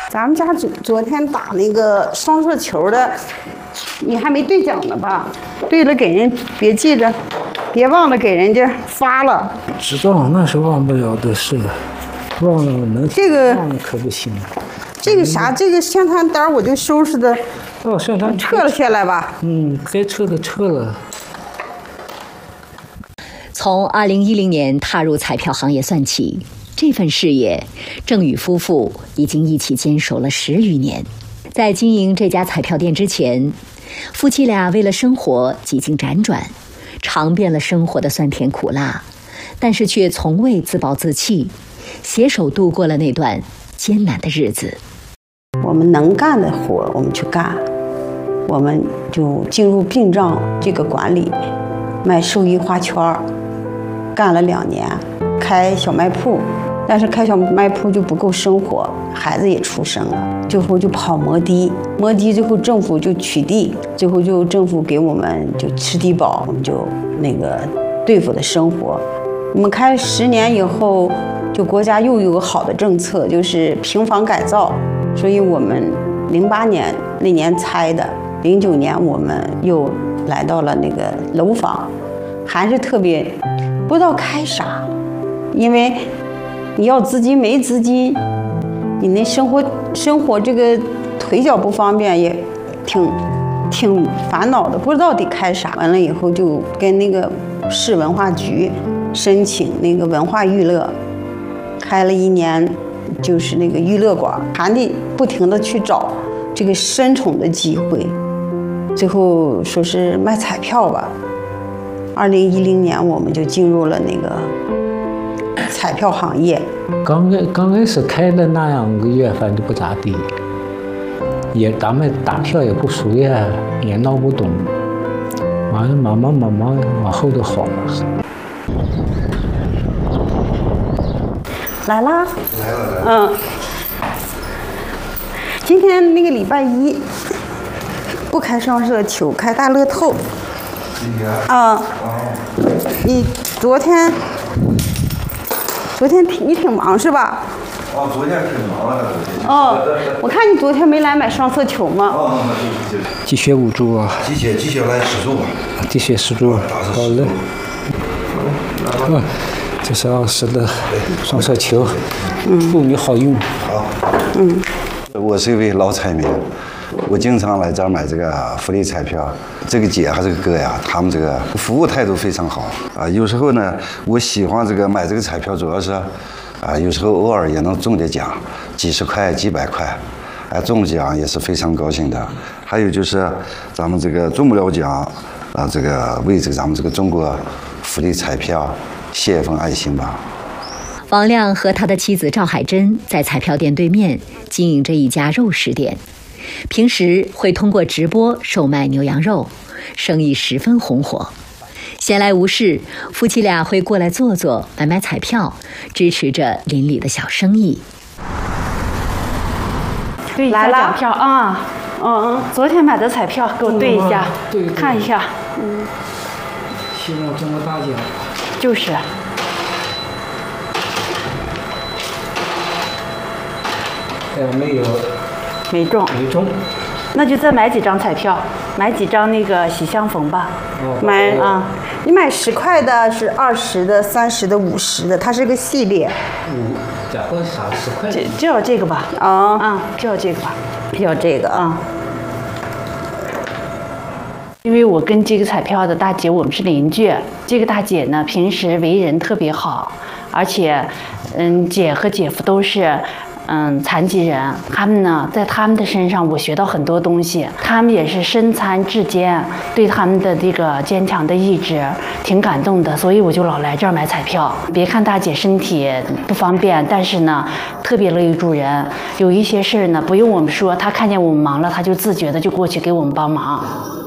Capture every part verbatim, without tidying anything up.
咱们家昨昨天打那个双色球的，你还没兑奖呢吧？兑了给人别记着，别忘了给人家发了。 知道那是忘不了的事，忘了能这个忘了可不行。 这个啥，这个宣传单我就收拾的， 哦，宣传撤了下来吧。 嗯，该撤的撤了。 从二零一零年踏入彩票行业算起，这份事业，郑宇夫妇已经一起坚守了十余年。在经营这家彩票店之前，夫妻俩为了生活几经辗转，尝遍了生活的酸甜苦辣，但是却从未自暴自弃，携手度过了那段艰难的日子。 我们能干的活我们去干，我们就进入殡葬这个管理，卖寿衣花圈，干了两年，开小卖铺，但是开小卖铺就不够生活，孩子也出生了，最后就跑摩的，摩的最后政府就取缔，最后就政府给我们就吃低保，我们就那个对付的生活。我们开了十年以后，就国家又有个好的政策，就是平房改造，所以我们零八年那年拆的，零九年我们又来到了那个楼房，还是特别不知道开啥，因为你要资金没资金，你那生活生活这个腿脚不方便，也挺挺烦恼的，不知道得开啥。完了以后就跟那个市文化局申请那个文化娱乐，开了一年，就是那个娱乐馆，还得不停的去找这个申宠的机会，最后说是卖彩票吧。二零一零年我们就进入了那个彩票行业。 刚开刚开始开的那两个月，反正不咋地，也咱们打票也不熟呀，也闹不懂，完了慢慢慢慢往后就好了。 来啦， 来了来了。 嗯，今天那个礼拜一不开双色球，开大乐透。 今天啊、 哦， 你昨天昨天挺你挺忙是吧？ 哦，昨天挺忙了，昨天。 哦，我看你昨天没来买双色球吗？ 哦，对对对。 鸡血五注啊， 鸡血鸡血来十注吧。 鸡血十注，好嘞。嗯，这是二十的双色球，祝你好运。 好。嗯。我是一位老彩民，我经常来这儿买这个福利彩票。这个姐还是个哥呀，他们这个服务态度非常好啊。有时候呢，我喜欢这个买这个彩票，主要是啊，有时候偶尔也能中点奖，几十块、几百块，哎，中奖也是非常高兴的。还有就是咱们这个中不了奖啊，这个为这个咱们这个中国福利彩票献一份爱心吧。 王亮和他的妻子赵海珍在彩票店对面经营着一家肉食店，平时会通过直播售卖牛羊肉，生意十分红火。闲来无事，夫妻俩会过来坐坐，买买彩票，支持着邻里的小生意。 对一下奖票啊，嗯嗯，昨天买的彩票给我对一下， 对对看一下， 嗯，希望中个大奖。 就是。 哎，没有， 没中， 没中， 那就再买几张彩票，买几张那个喜相逢吧。 哦、 买啊， 你买十块的，是二十的、三十的、五十的，它是个系列。 五，假货啥十块？ 就就要这个吧。 啊、 哦，嗯，就要这个吧， 要这个啊。 因为我跟这个彩票的大姐我们是邻居，这个大姐呢平时为人特别好，而且，嗯，姐和姐夫都是。嗯，残疾人，他们呢，在他们的身上我学到很多东西，他们也是身残志坚，对他们的这个坚强的意志挺感动的，所以我就老来这儿买彩票。别看大姐身体不方便，但是呢，特别乐于助人，有一些事儿呢，不用我们说，她看见我们忙了，她就自觉的就过去给我们帮忙。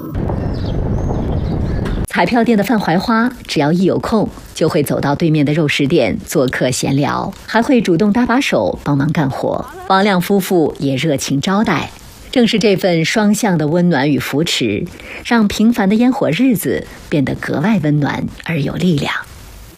彩票店的范怀花，只要一有空，就会走到对面的肉食店做客闲聊，还会主动搭把手帮忙干活。王亮夫妇也热情招待，正是这份双向的温暖与扶持，让平凡的烟火日子变得格外温暖而有力量。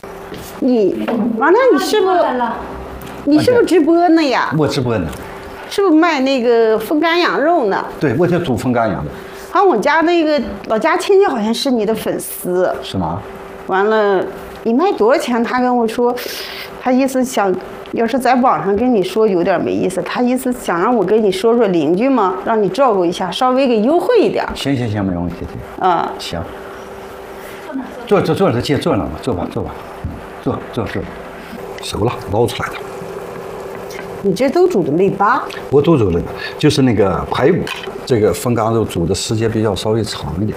你王亮，你是不是？你是不是直播呢呀？ 我直播呢。 是不是卖那个风干羊肉呢？ 对，我就煮风干羊的。 好像我家那个老家亲戚好像是你的粉丝。 是吗？ 完了，你卖多少钱？他跟我说，他意思想，要是在网上跟你说有点没意思，他意思想让我跟你说说邻居嘛，让你照顾一下，稍微给优惠一点。 行行行，没问题。 啊， 行。坐坐坐着，接坐了嘛，坐吧坐吧，坐坐坐。熟了，捞出来的。 你这都煮的没疤？ 我都煮了，就是那个排骨，这个风干肉煮的时间比较稍微长一点。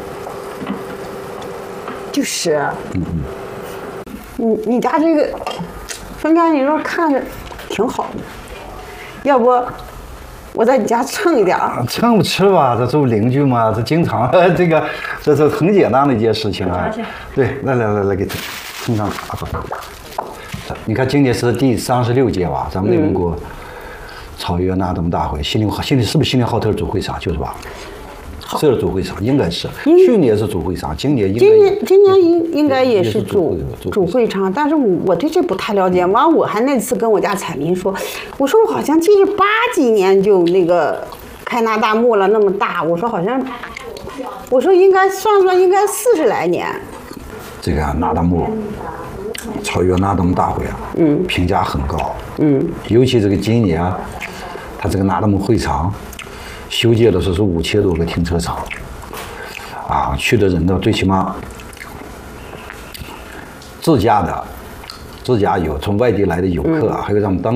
就是。嗯嗯。你你家这个风干牛肉看着挺好的，要不我在你家蹭一点儿？ 蹭不吃吧，这都邻居嘛，这经常这个这是很简单的一件事情啊。对，来来来来给蹭上打好。你看今年是第三十六届吧，咱们内蒙古草原纳东大会，锡林锡林是不是锡林浩特主会场？就是吧？这是主会场，应该是。去年是主会场，今年应该。 今年今年应应该也是主主会场，但是我我对这不太了解。完，我还那次跟我家彩民说，我说我好像记着八几年就那个开那大幕了，那么大。我说好像，我说应该算算应该四十来年。 这个纳大幕。草原纳东大会啊，嗯，评价很高，嗯，尤其这个今年啊，它这个纳大幕会场修建的时候是五千多个停车场，啊，去的人呢最起码自驾的、自驾游从外地来的游客啊，还有咱们当。